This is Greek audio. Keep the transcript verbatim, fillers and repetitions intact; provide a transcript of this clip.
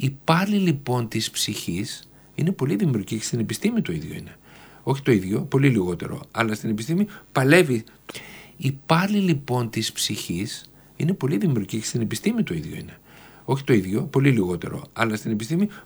Η πάλη λοιπόν της ψυχής είναι πολύ δημιουργική και στην επιστήμη το ίδιο είναι. Όχι το ίδιο, πολύ λιγότερο, αλλά στην επιστήμη παλεύει. Η πάλη λοιπόν της ψυχής είναι πολύ δημιουργική και στην επιστήμη το ίδιο είναι. Όχι το ίδιο, πολύ λιγότερο, αλλά στην επιστήμη